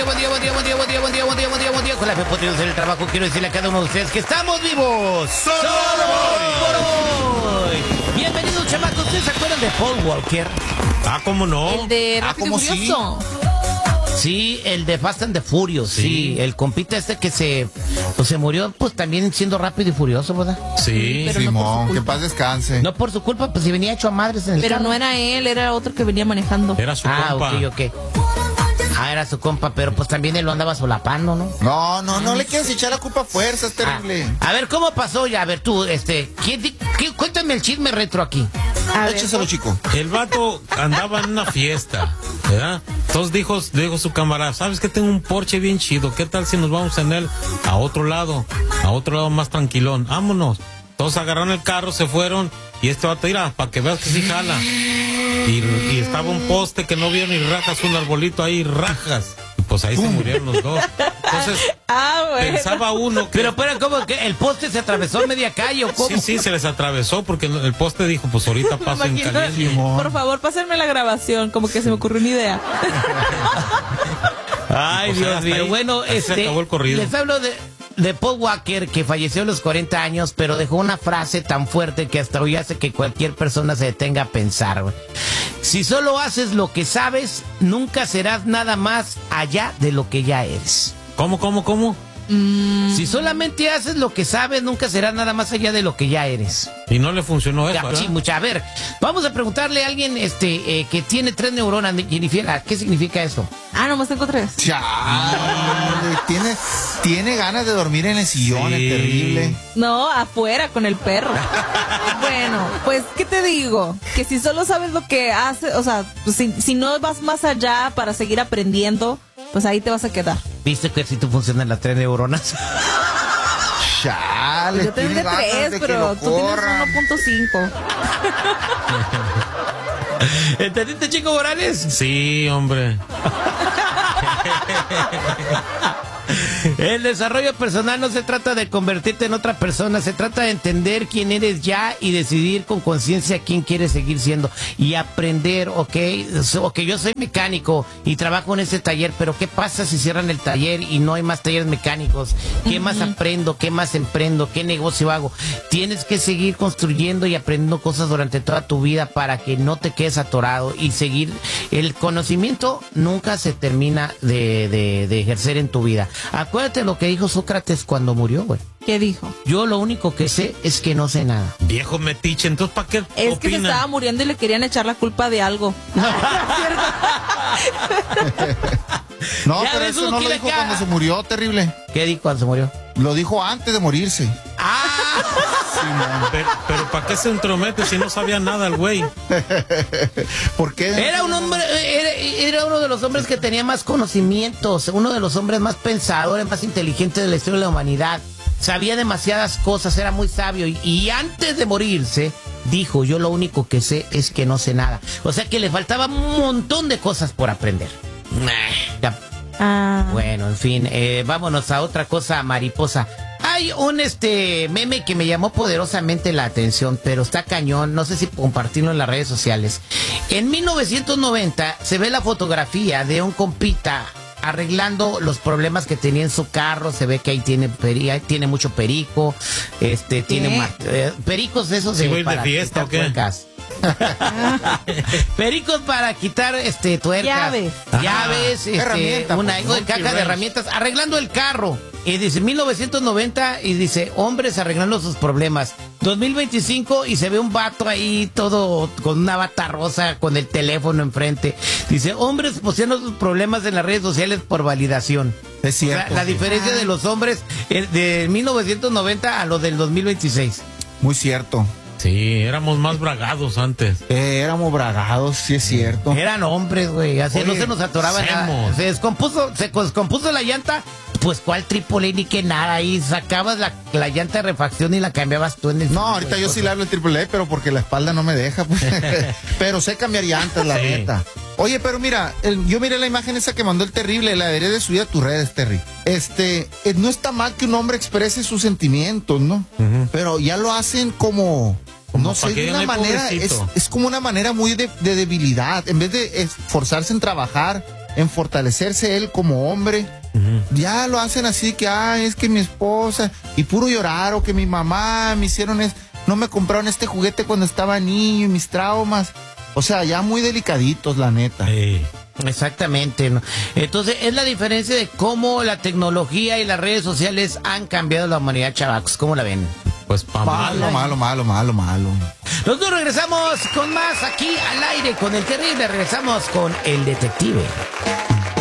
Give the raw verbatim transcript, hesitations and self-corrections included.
día, buen día, buen día, buen día, buen día, buen día, buen día, buen día, buen día. Con la fe potente del trabajo quiero decirle a cada uno de ustedes que estamos vivos. ¡Solo por hoy! Bienvenidos, chamacos. ¿Ustedes se acuerdan de Paul Walker? Ah, ¿cómo no? El de Rápido Ah, y Furioso. Sí, el de Fast and the Furious, sí. sí. El compita este que se, pues, se murió, pues también siendo rápido y furioso, ¿verdad? Sí, pero Simón, no que paz descanse. No por su culpa, pues si venía hecho a madres en el Pero carro. no era él, era otro que venía manejando. Era su Ah, compa. ok, ok. Ah, era su compa, pero pues también él lo andaba solapando, ¿no? No, no, no le quieres echar la culpa a fuerza, es terrible. Ah, a ver, ¿cómo pasó ya? A ver, tú, este, ¿quién, di- qué- cuéntame el chisme retro aquí. A ver, Échaselo, chico. El vato andaba en una fiesta, ¿verdad? Entonces dijo, dijo su camarada, ¿sabes que tengo un Porsche bien chido? ¿Qué tal si nos vamos en él a otro lado? A otro lado más tranquilón. Vámonos. Entonces agarraron el carro, se fueron y este vato, mira, para que veas que sí jala. Y, y estaba un poste que no vieron y rajas, un arbolito ahí, rajas. Y pues ahí se murieron los dos. Entonces, Ah, bueno. pensaba uno que... Pero, pero, ¿cómo que el poste se atravesó a media calle o cómo? Sí, sí, se les atravesó porque el poste dijo, pues ahorita paso en Imagino- caliente. Por favor, pásenme la grabación, como que se me ocurrió una idea. Ay, O sea, Dios hasta mío. ahí- Bueno, así se este, acabó el corrido. les hablo de, de Paul Walker, que falleció a los cuarenta años, pero dejó una frase tan fuerte que hasta hoy hace que cualquier persona se detenga a pensar, güey. Si solo haces lo que sabes, nunca serás nada más allá de lo que ya eres. ¿Cómo, cómo, cómo? Si solamente haces lo que sabes, nunca serás nada más allá de lo que ya eres. Y no le funcionó eso, Ya, ¿verdad? sí, mucha. A ver, vamos a preguntarle a alguien este, eh, que tiene tres neuronas. Significa- ¿Qué significa eso? Ah, nomás tengo tres. Chale, tiene, tiene ganas de dormir en el sillón, Sí. es terrible. No, afuera con el perro. Bueno, pues, ¿qué te digo? Que si solo sabes lo que haces, o sea, pues, si, si no vas más allá para seguir aprendiendo, pues ahí te vas a quedar. ¿Viste que si tú funcionan las tres neuronas? Chale, Yo tengo tiene de ganas tres, de que pero lo tú tienes corran. uno punto cinco. ¿Entendiste, Chico Morales? Sí, hombre. El desarrollo personal no se trata de convertirte en otra persona, se trata de entender quién eres ya y decidir con conciencia quién quieres seguir siendo y aprender, ok, ok, yo soy mecánico y trabajo en ese taller, pero ¿qué pasa si cierran el taller y no hay más talleres mecánicos? ¿Qué más aprendo? ¿Qué más emprendo? ¿Qué negocio hago? Tienes que seguir construyendo y aprendiendo cosas durante toda tu vida para que no te quedes atorado y seguir. El conocimiento nunca se termina de, de, de ejercer en tu vida. Acuérdate lo que dijo Sócrates cuando murió, güey. ¿Qué dijo? Yo lo único que sé es que no sé nada. Viejo metiche, entonces ¿para qué Es que se opina? estaba muriendo y le querían echar la culpa de algo. No, Ya pero ves, eso uno no lo quiere dijo acá. cuando se murió, terrible. ¿Qué dijo cuando se murió? Lo dijo antes de morirse. ¡Ah! Pero, pero ¿para qué se entromete si no sabía nada el güey? ¿Por qué? Era un hombre, era, era uno de los hombres que tenía más conocimientos, uno de los hombres más pensadores, más inteligentes de la historia de la humanidad. Sabía demasiadas cosas, era muy sabio y, y antes de morirse dijo, yo lo único que sé es que no sé nada. O sea que le faltaba un montón de cosas por aprender. Ya. Ah. Bueno, en fin, eh, vámonos a otra cosa mariposa. Hay un este meme que me llamó poderosamente la atención, pero está cañón, no sé si compartirlo en las redes sociales. En mil novecientos noventa se ve la fotografía de un compita arreglando los problemas que tenía en su carro. Se ve que ahí tiene peri- ahí tiene mucho perico, este tiene ma- eh, pericos esos ¿Sí de, va a ir de para fiesta quitar o qué? tuercas. Pericos para quitar este tuercas, Llaves. llaves, este, Herramienta, una pues, una monkey caja de wrench. herramientas, arreglando el carro. Y dice mil novecientos noventa y dice hombres arreglando sus problemas. dos mil veinticinco y se ve un vato ahí todo con una bata rosa con el teléfono enfrente. Dice hombres posteando sus problemas en las redes sociales por validación. Es cierto. O sea, la sí. diferencia de los hombres eh, de mil novecientos noventa a los del dos mil veintiséis. Muy cierto. Sí, éramos más bragados antes. Eh, éramos bragados, sí es cierto. Eran hombres, güey, así Oye, no se nos atoraba nada. hacemos. Se descompuso, se descompuso la llanta, pues cuál triple ni que nada, ahí sacabas la, la llanta de refacción y la cambiabas tú en el... No, ahorita yo sí le hablo el triple A, pero porque la espalda no me deja. Pues. Pero sé cambiar llantas, la Sí. neta. Oye, pero mira, el- yo miré la imagen esa que mandó el Terrible, la debería de subir a tus redes, Terry. Este, eh, no está mal que un hombre exprese sus sentimientos, ¿no? Ujú. Pero ya lo hacen como... Como no sé, pa' que de digan, una "Ay, manera, es, pobrecito". es como una manera muy de, de debilidad. En vez de esforzarse en trabajar, en fortalecerse él como hombre. Uh-huh. Ya lo hacen así que, ah, es que mi esposa, y puro llorar, o que mi mamá me hicieron, es, no me compraron este juguete cuando estaba niño, y mis traumas. O sea, ya muy delicaditos, la neta. Sí. Exactamente, ¿no? Entonces es la diferencia de cómo la tecnología y las redes sociales han cambiado la humanidad, chavacos. ¿Cómo la ven? Pues pa malo, malo, malo, malo, malo. Nosotros regresamos con más aquí al aire con el terrible. Regresamos con el detective.